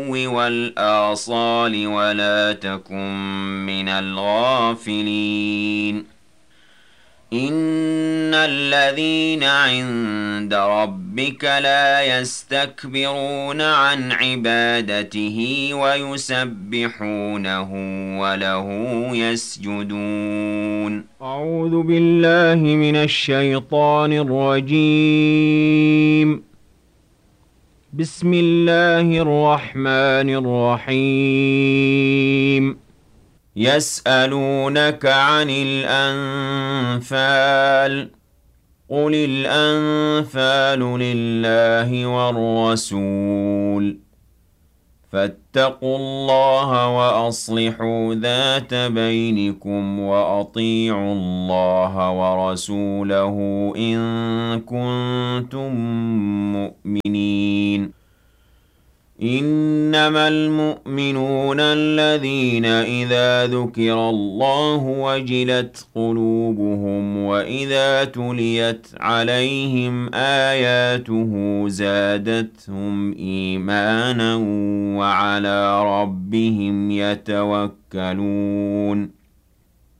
والآصال ولا تكن من الغافلين إن الذين عند ربك لا يستكبرون عن عبادته ويسبحونه وله يسجدون أعوذ بالله من الشيطان الرجيم بسم الله الرحمن الرحيم يسألونك عن الأنفال قل الأنفال لله والرسول فاتقوا الله وأصلحوا ذات بينكم وأطيعوا الله ورسوله إن كنتم مؤمنين إنما المؤمنون الذين إذا ذكر الله وجلت قلوبهم وإذا تليت عليهم آياته زادتهم إيمانا وعلى ربهم يتوكلون